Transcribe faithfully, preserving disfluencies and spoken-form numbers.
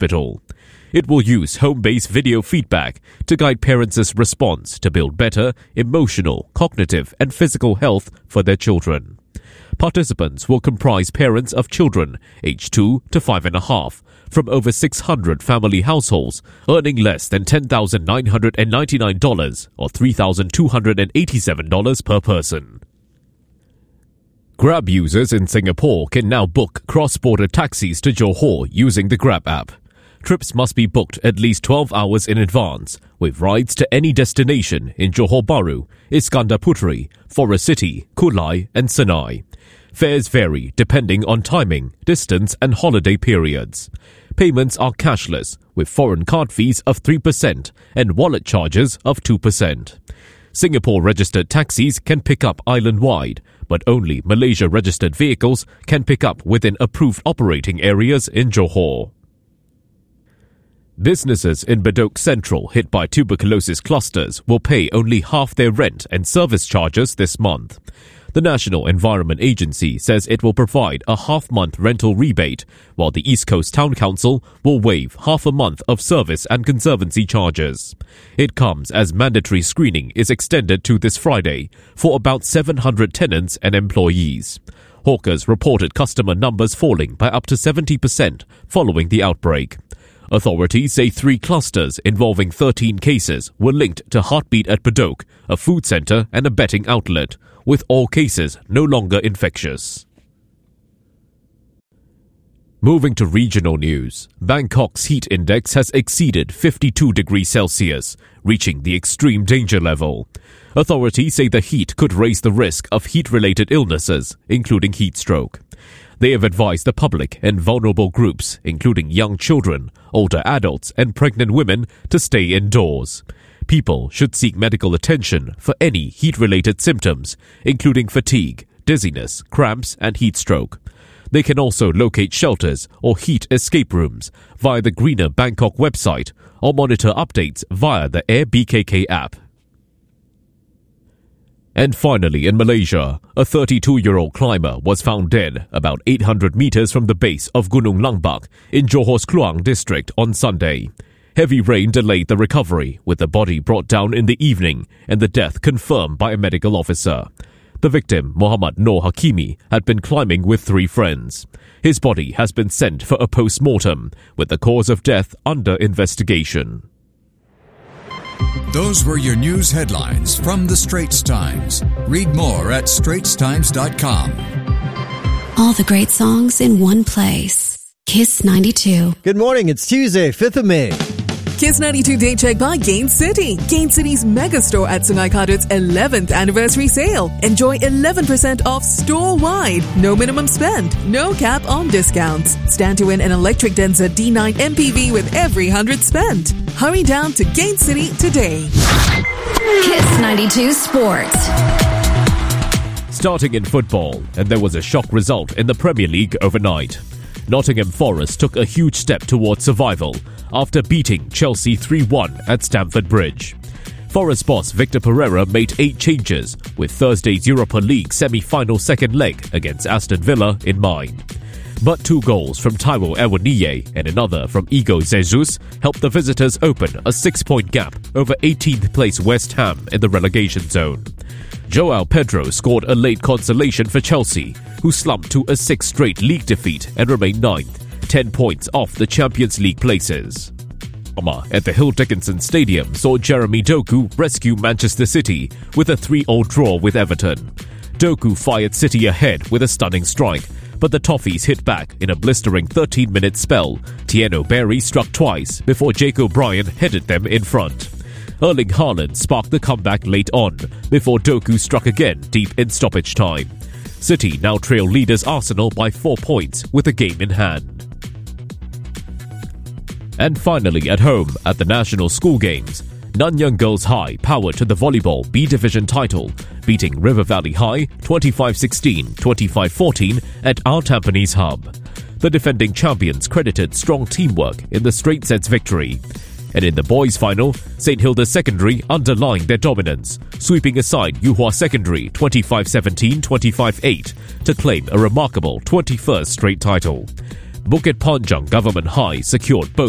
hospital. It will use home-based video feedback to guide parents' response to build better emotional, cognitive, and physical health for their children. Participants will comprise parents of children aged two to five and a half from over six hundred family households earning less than ten thousand nine hundred ninety-nine dollars or three thousand two hundred eighty-seven dollars per person. Grab users in Singapore can now book cross-border taxis to Johor using the Grab app. Trips must be booked at least twelve hours in advance, with rides to any destination in Johor Bahru, Iskandar Puteri, Forest City, Kulai and Senai. Fares vary depending on timing, distance and holiday periods. Payments are cashless, with foreign card fees of three percent and wallet charges of two percent. Singapore-registered taxis can pick up island-wide, but only Malaysia-registered vehicles can pick up within approved operating areas in Johor. Businesses in Bedok Central hit by tuberculosis clusters will pay only half their rent and service charges this month. The National Environment Agency says it will provide a half-month rental rebate, while the East Coast Town Council will waive half a month of service and conservancy charges. It comes as mandatory screening is extended to this Friday for about seven hundred tenants and employees. Hawkers reported customer numbers falling by up to seventy percent following the outbreak. Authorities say three clusters involving thirteen cases were linked to Heartbeat at Bedok, a food centre and a betting outlet, with all cases no longer infectious. Moving to regional news, Bangkok's heat index has exceeded fifty-two degrees Celsius, reaching the extreme danger level. Authorities say the heat could raise the risk of heat-related illnesses, including heat stroke. They have advised the public and vulnerable groups, including young children, older adults and pregnant women, to stay indoors. People should seek medical attention for any heat-related symptoms, including fatigue, dizziness, cramps and heat stroke. They can also locate shelters or heat escape rooms via the Greener Bangkok website or monitor updates via the Air B K K app. And finally, in Malaysia, a thirty-two-year-old climber was found dead about eight hundred meters from the base of Gunung Langbak in Johor's Kluang district on Sunday. Heavy rain delayed the recovery, with the body brought down in the evening and the death confirmed by a medical officer. The victim, Muhammad Noor Hakimi, had been climbing with three friends. His body has been sent for a post-mortem, with the cause of death under investigation. Those were your news headlines from The Straits Times. Read more at straits times dot com. All the great songs in one place. Kiss ninety-two. Good morning. It's Tuesday, fifth of May. Kiss ninety-two Day Check by Gain City. Gain City's mega store at Sungai Kadut's eleventh anniversary sale. Enjoy eleven percent off store-wide. No minimum spend. No cap on discounts. Stand to win an electric Denza D nine M P V with every one hundred spent. Hurry down to Gain City today. Kiss ninety-two Sports. Starting in football, and there was a shock result in the Premier League overnight. Nottingham Forest took a huge step towards survival after beating Chelsea three one at Stamford Bridge. Forest boss Victor Pereira made eight changes, with Thursday's Europa League semi-final second leg against Aston Villa in mind. But two goals from Taiwo Awoniyi and another from Igor Jesus helped the visitors open a six-point gap over eighteenth place West Ham in the relegation zone. Joao Pedro scored a late consolation for Chelsea, who slumped to a sixth straight league defeat and remained ninth, ten points off the Champions League places. At the Hill Dickinson Stadium saw Jeremy Doku rescue Manchester City with a three all draw with Everton. Doku fired City ahead with a stunning strike, but the Toffees hit back in a blistering thirteen-minute spell. Tieno Berry struck twice before Jake O'Brien headed them in front. Erling Haaland sparked the comeback late on, before Doku struck again deep in stoppage time. City now trail leaders Arsenal by four points with a game in hand. And finally at home at the National School Games, Nanyang Girls High powered to the volleyball B Division title, beating River Valley High twenty-five sixteen, twenty-five fourteen at our Tampines hub. The defending champions credited strong teamwork in the straight sets victory. And in the boys' final, Saint Hilda's Secondary underlined their dominance, sweeping aside Yuhua Secondary twenty-five seventeen, twenty-five eight to claim a remarkable twenty-first straight title. Bukit Panjang Government High secured both